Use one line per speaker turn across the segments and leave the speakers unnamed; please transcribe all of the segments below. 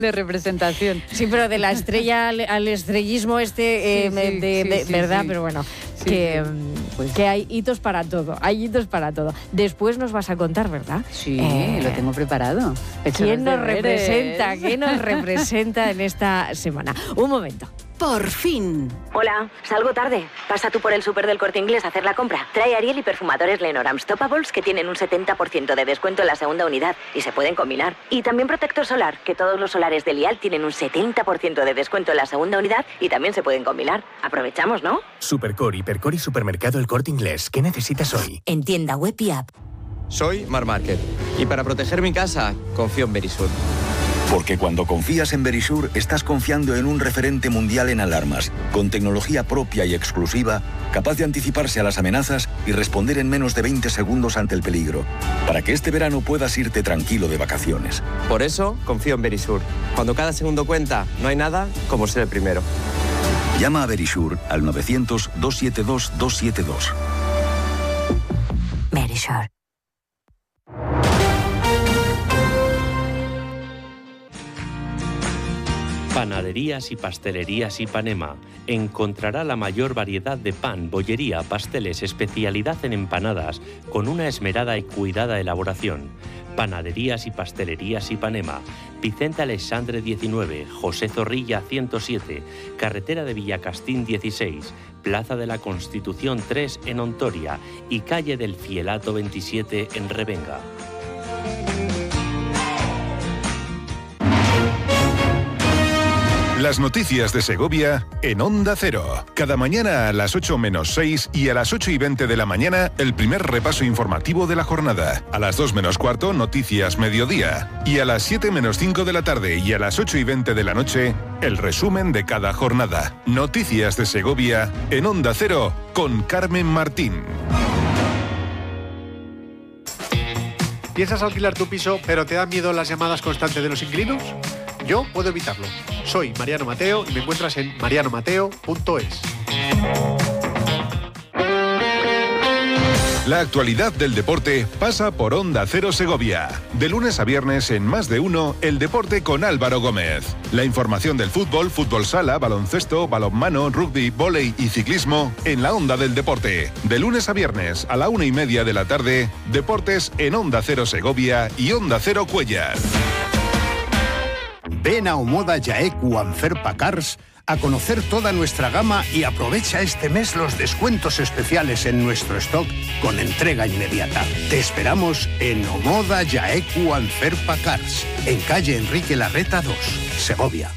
de representación.
Sí, pero de la estrella al estrellismo ¿verdad?
Sí.
Pero bueno,
Sí,
que hay hitos para todo, Después nos vas a contar, ¿verdad?
Sí, lo tengo preparado.
¿Quién nos representa en esta semana? Un momento.
Por fin.
Hola, salgo tarde. Pasa tú por el súper del Corte Inglés a hacer la compra. Trae Ariel y perfumadores Lenor Unstoppables que tienen un 70% de descuento en la segunda unidad y se pueden combinar. Y también protector solar, que todos los solares de Lial tienen un 70% de descuento en la segunda unidad y también se pueden combinar. Aprovechamos, ¿no?
Supercore, Hipercore y Supermercado El Corte Inglés. ¿Qué necesitas hoy?
En tienda web y app.
Soy Mar Márquez y para proteger mi casa confío en Verisur.
Porque cuando confías en Verisur, estás confiando en un referente mundial en alarmas, con tecnología propia y exclusiva, capaz de anticiparse a las amenazas y responder en menos de 20 segundos ante el peligro, para que este verano puedas irte tranquilo de vacaciones.
Por eso confío en Verisur. Cuando cada segundo cuenta, no hay nada como ser el primero.
Llama a Verisur al 900-272-272.
Verisur.
Panaderías y Pastelerías Ipanema. Encontrará la mayor variedad de pan, bollería, pasteles, especialidad en empanadas, con una esmerada y cuidada elaboración. Panaderías y Pastelerías Ipanema. Vicente Alexandre 19, José Zorrilla 107, Carretera de Villacastín 16, Plaza de la Constitución 3 en Ontoria y Calle del Fielato 27 en Revenga.
Las noticias de Segovia en Onda Cero. Cada mañana a las 8 menos 6 y a las 8 y 20 de la mañana, el primer repaso informativo de la jornada. A las 2 menos cuarto, noticias mediodía. Y a las 7 menos 5 de la tarde y a las 8 y 20 de la noche, el resumen de cada jornada. Noticias de Segovia en Onda Cero con Carmen Martín.
¿Piensas alquilar tu piso, pero te dan miedo las llamadas constantes de los inquilinos? Yo puedo evitarlo. Soy Mariano Mateo y me encuentras en marianomateo.es.
La actualidad del deporte pasa por Onda Cero Segovia. De lunes a viernes en Más de Uno, el deporte con Álvaro Gómez. La información del fútbol, fútbol sala, baloncesto, balonmano, rugby, vóley y ciclismo en la Onda del Deporte. De lunes a viernes a la 1:30 de la tarde, deportes en Onda Cero Segovia y Onda Cero Cuéllar.
Ven a Omoda Jaeku Anferpa Cars a conocer toda nuestra gama y aprovecha este mes los descuentos especiales en nuestro stock con entrega inmediata. Te esperamos en Omoda Jaeku Anferpa Cars, en calle Enrique Larreta 2, Segovia.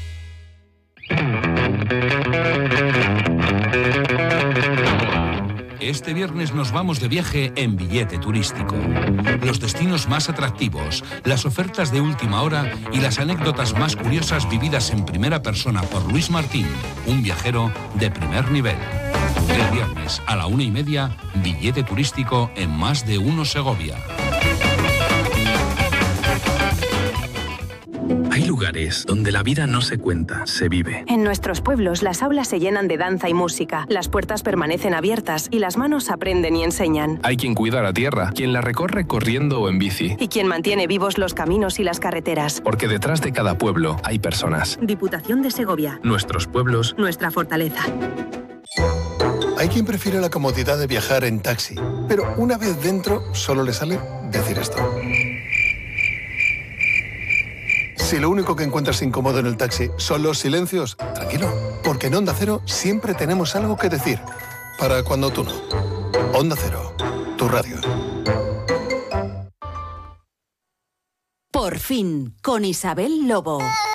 Este viernes nos vamos de viaje en Billete Turístico. Los destinos más atractivos, las ofertas de última hora y las anécdotas más curiosas vividas en primera persona por Luis Martín, un viajero de primer nivel. El viernes a la 1:30, Billete Turístico en Más de Uno Segovia.
Hay lugares donde la vida no se cuenta, se vive.
En nuestros pueblos las aulas se llenan de danza y música, las puertas permanecen abiertas y las manos aprenden y enseñan.
Hay quien cuida la tierra, quien la recorre corriendo o en bici.
Y quien mantiene vivos los caminos y las carreteras.
Porque detrás de cada pueblo hay personas.
Diputación de Segovia.
Nuestros pueblos.
Nuestra fortaleza.
Hay quien prefiere la comodidad de viajar en taxi, pero una vez dentro solo le sale decir esto. Si lo único que encuentras incómodo en el taxi son los silencios, tranquilo, porque en Onda Cero siempre tenemos algo que decir. Para cuando tú no. Onda Cero, tu radio.
Por fin, con Isabel Lobo.